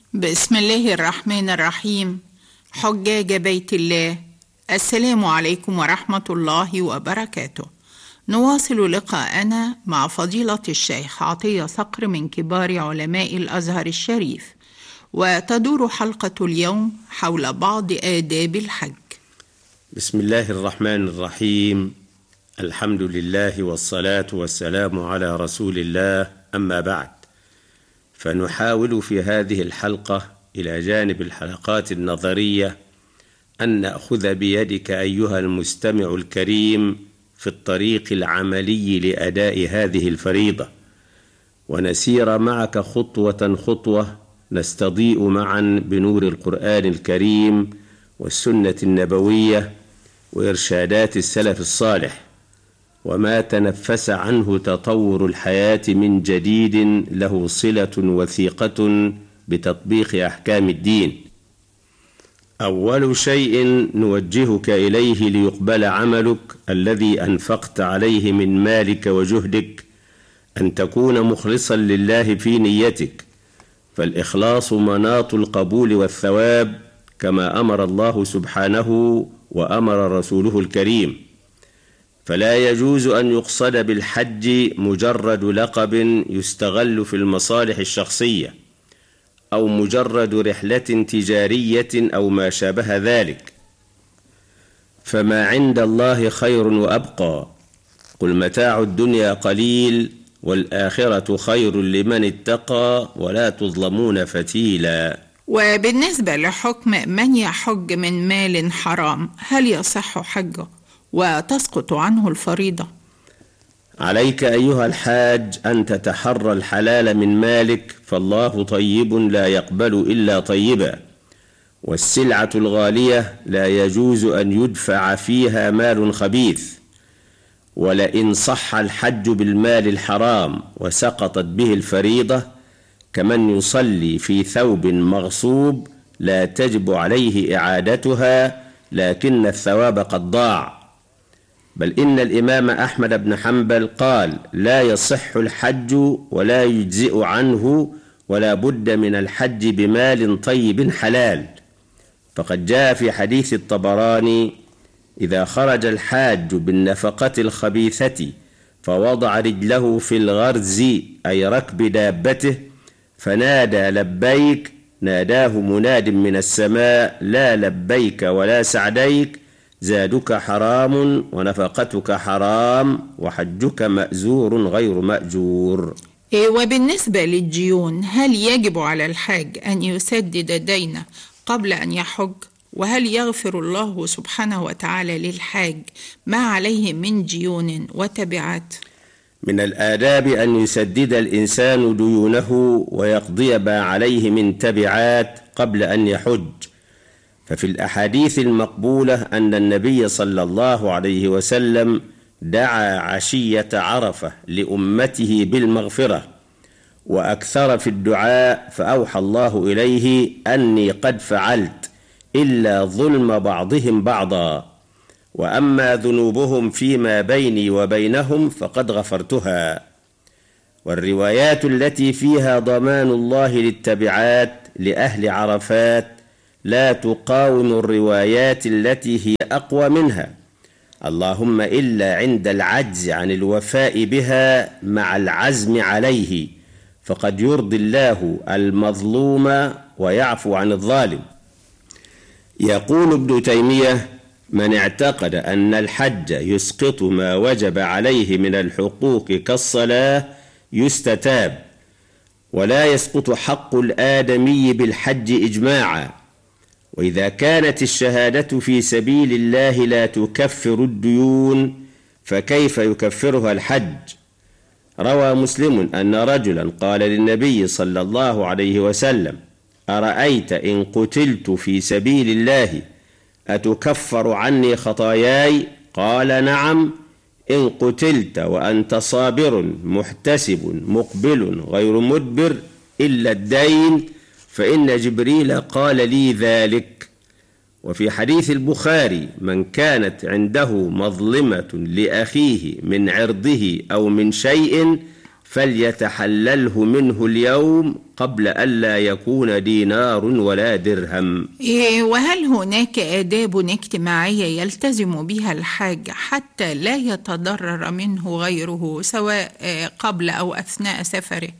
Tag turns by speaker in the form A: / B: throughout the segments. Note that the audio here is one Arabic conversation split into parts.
A: بسم الله الرحمن الرحيم. حجاج بيت الله، السلام عليكم ورحمة الله وبركاته. نواصل لقاءنا مع فضيلة الشيخ عطية صقر من كبار علماء الأزهر الشريف، وتدور حلقة اليوم حول بعض آداب الحج.
B: بسم الله الرحمن الرحيم. الحمد لله والصلاة والسلام على رسول الله، أما بعد، فنحاول في هذه الحلقة إلى جانب الحلقات النظرية أن نأخذ بيدك أيها المستمع الكريم في الطريق العملي لأداء هذه الفريضة، ونسير معك خطوة خطوة نستضيء معا بنور القرآن الكريم والسنة النبوية وإرشادات السلف الصالح، وما تنفس عنه تطور الحياة من جديد له صلة وثيقة بتطبيق أحكام الدين. أول شيء نوجهك إليه ليقبل عملك الذي أنفقت عليه من مالك وجهدك أن تكون مخلصا لله في نيتك، فالإخلاص مناط القبول والثواب كما أمر الله سبحانه وأمر رسوله الكريم. فلا يجوز أن يقصد بالحج مجرد لقب يستغل في المصالح الشخصية، أو مجرد رحلة تجارية أو ما شابه ذلك، فما عند الله خير وأبقى. قل متاع الدنيا قليل والآخرة خير لمن اتقى ولا تظلمون فتيلا.
A: وبالنسبة لحكم من يحج من مال حرام، هل يصح حجه وتسقط عنه الفريضة؟
B: عليك أيها الحاج أن تتحرى الحلال من مالك، فالله طيب لا يقبل إلا طيبا، والسلعة الغالية لا يجوز أن يدفع فيها مال خبيث. ولئن صح الحج بالمال الحرام وسقطت به الفريضة كمن يصلي في ثوب مغصوب لا تجب عليه إعادتها، لكن الثواب قد ضاع. بل إن الإمام أحمد بن حنبل قال: لا يصح الحج ولا يجزئ عنه، ولا بد من الحج بمال طيب حلال. فقد جاء في حديث الطبراني: إذا خرج الحاج بالنفقة الخبيثة فوضع رجله في الغرز، أي ركب دابته، فنادى لبيك، ناداه مناد من السماء: لا لبيك ولا سعديك، زادك حرام ونفقتك حرام وحجك مأزور غير مأجور.
A: وبالنسبة للديون، هل يجب على الحاج أن يسدد دينه قبل أن يحج؟ وهل يغفر الله سبحانه وتعالى للحاج ما عليه من ديون وتبعات؟
B: من الآداب أن يسدد الإنسان ديونه ويقضي ما عليه من تبعات قبل أن يحج. ففي الأحاديث المقبولة أن النبي صلى الله عليه وسلم دعا عشية عرفة لأمته بالمغفرة، وأكثر في الدعاء، فأوحى الله إليه: أني قد فعلت إلا ظلم بعضهم بعضا، وأما ذنوبهم فيما بيني وبينهم فقد غفرتها. والروايات التي فيها ضمان الله للتبعات لأهل عرفات لا تقاوم الروايات التي هي أقوى منها، اللهم إلا عند العجز عن الوفاء بها مع العزم عليه، فقد يرضي الله المظلوم ويعفو عن الظالم. يقول ابن تيمية: من اعتقد أن الحج يسقط ما وجب عليه من الحقوق كالصلاة يستتاب، ولا يسقط حق الآدمي بالحج إجماعا. وإذا كانت الشهادة في سبيل الله لا تكفر الديون، فكيف يكفرها الحج؟ روى مسلم أن رجلا قال للنبي صلى الله عليه وسلم: أرأيت إن قتلت في سبيل الله أتكفر عني خطاياي؟ قال: نعم، إن قتلت وأنت صابر محتسب مقبل غير مدبر إلا الدين، فإن جبريل قال لي ذلك. وفي حديث البخاري: من كانت عنده مظلمة لأخيه من عرضه أو من شيء فليتحلله منه اليوم قبل ألا يكون دينار ولا درهم.
A: وهل هناك آداب اجتماعية يلتزم بها الحاج حتى لا يتضرر منه غيره سواء قبل أو أثناء سفره؟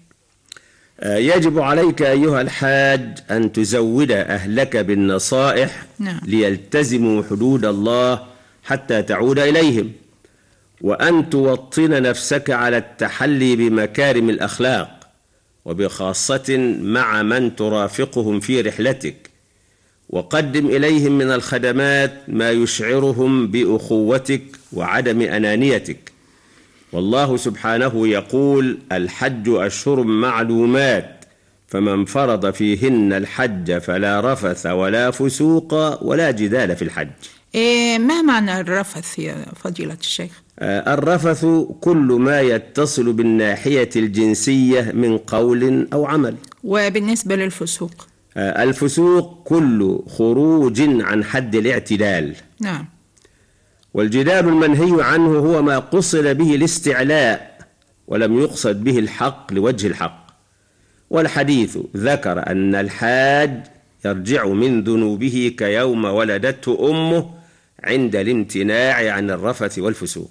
B: يجب عليك أيها الحاج أن تزود أهلك بالنصائح ليلتزموا حدود الله حتى تعود إليهم، وأن توطن نفسك على التحلي بمكارم الأخلاق، وبخاصة مع من ترافقهم في رحلتك، وقدم إليهم من الخدمات ما يشعرهم بأخوتك وعدم أنانيتك. والله سبحانه يقول: الحج أشهر معلومات، فمن فرض فيهن الحج فلا رفث ولا فسوق ولا جدال في الحج.
A: ما معنى الرفث يا فضيلة الشيخ؟
B: الرفث كل ما يتصل بالناحية الجنسية من قول أو عمل.
A: وبالنسبة للفسوق؟
B: الفسوق كل خروج عن حد الاعتدال.
A: نعم.
B: والجدال المنهي عنه هو ما قصد به الاستعلاء ولم يقصد به الحق لوجه الحق. والحديث ذكر أن الحاج يرجع من ذنوبه كيوم ولدته أمه عند الامتناع عن الرفث والفسوق.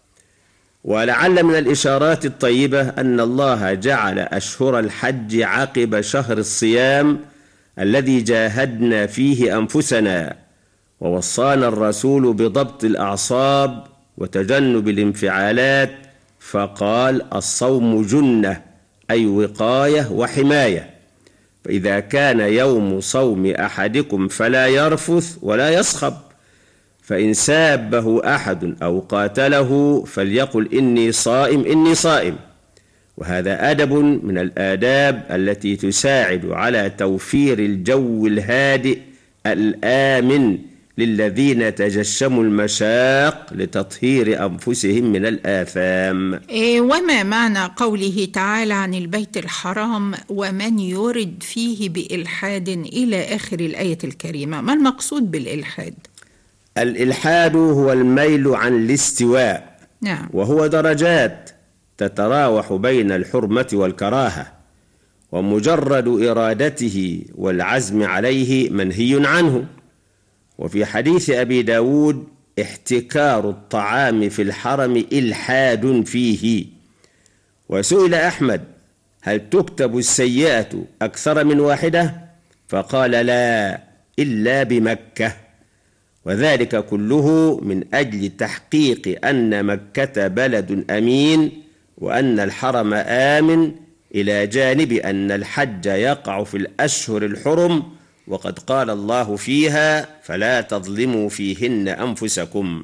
B: ولعل من الإشارات الطيبة أن الله جعل أشهر الحج عقب شهر الصيام الذي جاهدنا فيه أنفسنا، ووصانا الرسول بضبط الأعصاب وتجنب الانفعالات، فقال: الصوم جنة، أي وقاية وحماية. فإذا كان يوم صوم أحدكم فلا يرفث ولا يصخب، فإن سابه أحد أو قاتله فليقل: إني صائم إني صائم. وهذا أدب من الآداب التي تساعد على توفير الجو الهادئ الآمن للذين تجشموا المشاق لتطهير أنفسهم من الآثام.
A: وما معنى قوله تعالى عن البيت الحرام: ومن يرد فيه بإلحاد إلى آخر الآية الكريمة؟ ما المقصود بالإلحاد؟
B: الإلحاد هو الميل عن الاستواء.
A: نعم.
B: وهو درجات تتراوح بين الحرمة والكراهة، ومجرد إرادته والعزم عليه منهي عنه. وفي حديث أبي داود: احتكار الطعام في الحرم إلحاد فيه. وسئل أحمد: هل تكتب السيئة أكثر من واحدة؟ فقال: لا، إلا بمكة. وذلك كله من أجل تحقيق أن مكة بلد أمين، وأن الحرم آمن، إلى جانب أن الحج يقع في الأشهر الحرم، وقد قال الله فيها: فلا تظلموا فيهن أنفسكم.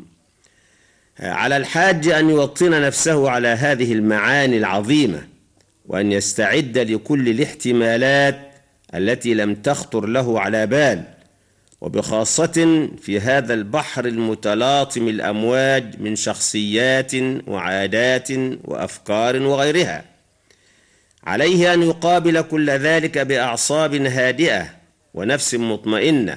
B: على الحاج أن يوطن نفسه على هذه المعاني العظيمة، وأن يستعد لكل الاحتمالات التي لم تخطر له على بال، وبخاصة في هذا البحر المتلاطم الأمواج من شخصيات وعادات وأفكار وغيرها. عليه أن يقابل كل ذلك بأعصاب هادئة ونفس مطمئنة،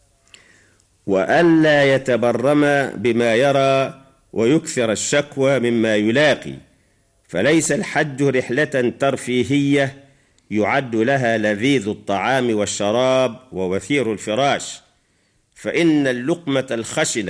B: وألا يتبرم بما يرى ويكثر الشكوى مما يلاقي. فليس الحج رحلة ترفيهية يعد لها لذيذ الطعام والشراب ووثير الفراش، فإن اللقمة الخشنة